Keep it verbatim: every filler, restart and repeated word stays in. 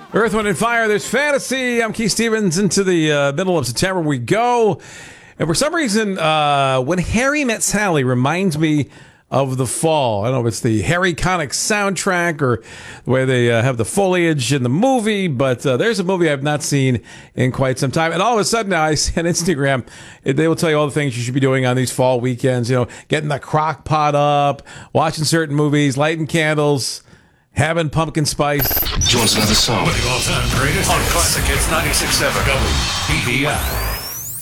Earth, Wind, and Fire, there's fantasy. I'm Keith Stevens. Into the uh, middle of September we go. And for some reason, uh, When Harry Met Sally reminds me of the fall. I don't know if it's the Harry Connick soundtrack or the way they uh, have the foliage in the movie, but uh, there's a movie I've not seen in quite some time. And all of a sudden now I see on Instagram, they will tell you all the things you should be doing on these fall weekends. You know, getting the crock pot up, watching certain movies, lighting candles, having pumpkin spice. Join us another song. With the all-time greatest on Classic Hits ninety-six point seven W B B I.